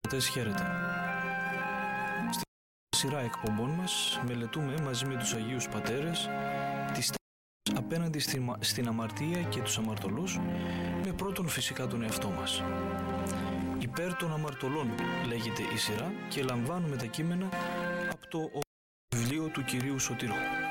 Χαίρετε. Στη σειρά εκπομπών μας μελετούμε μαζί με τους Αγίους Πατέρες τις στάσεις απέναντι στην αμαρτία και τους αμαρτωλούς, με πρώτον φυσικά τον εαυτό μας. Υπέρ των αμαρτωλών λέγεται η σειρά και λαμβάνουμε τα κείμενα από το βιβλίο του Κυρίου Σωτήρου.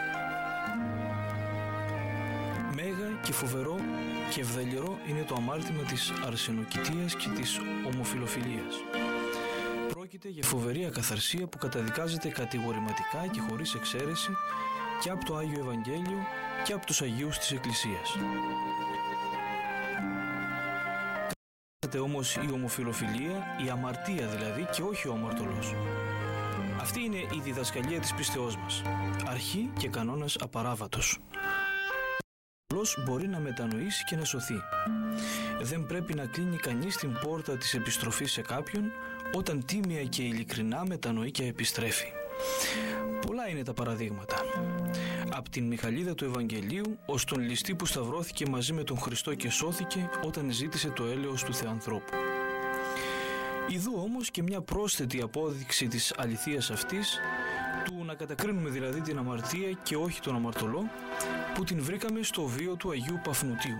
Μέγα και φοβερό και ευδαλιερό είναι το αμάρτημα της αρσενοκητείας και της ομοφιλοφιλίας. Πρόκειται για φοβερή ακαθαρσία που καταδικάζεται κατηγορηματικά και χωρίς εξαίρεση και από το Άγιο Ευαγγέλιο και από τους Αγίους της Εκκλησίας. Καταδικάζεται όμως η ομοφιλοφιλία, η αμαρτία δηλαδή, και όχι ο αμαρτωλός. Αυτή είναι η διδασκαλία της πίστεώς μας, αρχή και κανόνας απαράβατος. Ο αμαρτωλός μπορεί να μετανοήσει και να σωθεί. Δεν πρέπει να κλείνει κανείς την πόρτα της επιστροφής σε κάποιον όταν τίμια και ειλικρινά μετανοεί και επιστρέφει. Πολλά είναι τα παραδείγματα. Από την Μιχαλίδα του Ευαγγελίου ως τον ληστή που σταυρώθηκε μαζί με τον Χριστό και σώθηκε όταν ζήτησε το έλεος του Θεανθρώπου. Ιδού όμως και μια πρόσθετη απόδειξη της αληθείας αυτής, του να κατακρίνουμε δηλαδή την αμαρτία και όχι τον αμαρτωλό, που την βρήκαμε στο βίο του Αγίου Παφνутίου.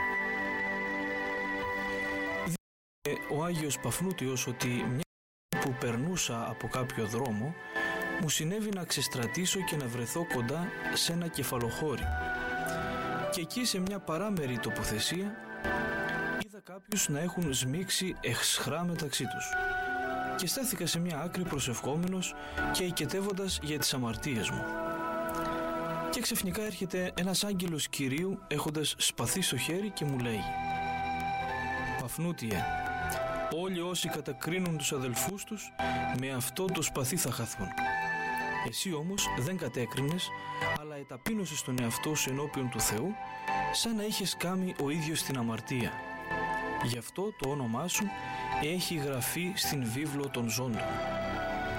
Ο Άγιος Παφνούτιος ότι μια που περνούσα από κάποιο δρόμο, μου συνέβη να ξεστρατήσω και να βρεθώ κοντά σε ένα κεφαλοχώρι. Και εκεί σε μια παράμερη τοποθεσία είδα κάποιους να έχουν σμίξει αισχρά μεταξύ τους. Και στάθηκα σε μια άκρη προσευχόμενος και οικετεύοντας για τις αμαρτίες μου. Και ξαφνικά έρχεται ένας άγγελος Κυρίου έχοντας σπαθί στο χέρι και μου λέει: «Παφνούτιε, όλοι όσοι κατακρίνουν τους αδελφούς τους με αυτό το σπαθί θα χαθούν. Εσύ όμως δεν κατέκρινες, αλλά εταπείνωσες τον εαυτό σου ενώπιον του Θεού, σαν να είχες κάνει ο ίδιος την αμαρτία. Γι' αυτό το όνομά σου έχει γραφεί στην βίβλο των ζώντων».